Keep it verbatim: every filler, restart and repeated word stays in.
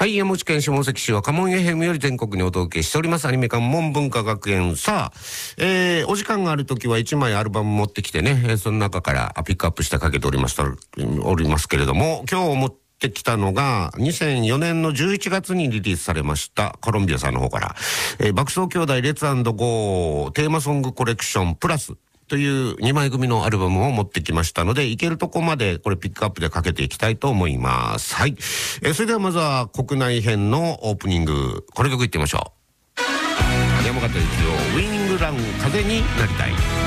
はい、山口県下関市は家紋 エフエム より全国にお届けしておりますアニメ館門文化学園。さあ、えー、お時間があるときはいちまいアルバム持ってきてね、えー、その中からピックアップしてかけておりますおりますけれども、今日持ってきたのがにせんよねんのじゅういちがつにリリースされましたコロンビアさんの方から、えー、爆走兄弟レッツ&ゴーテーマソングコレクションプラスというにまい組のアルバムを持ってきましたので、いけるとこまでこれピックアップでかけていきたいと思います。はい、えー、それではまずは国内編のオープニング、この曲いってみましょう。山形ですよ、ウィニングラン風になりたい。